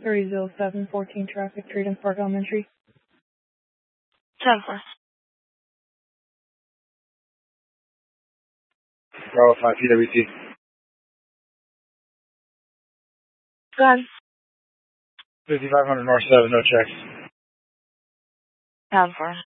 30714 traffic, Tradent Park Elementary. 10-4. Bravo 5 PWT. Go ahead. 5500 North 7, no checks. 10-4.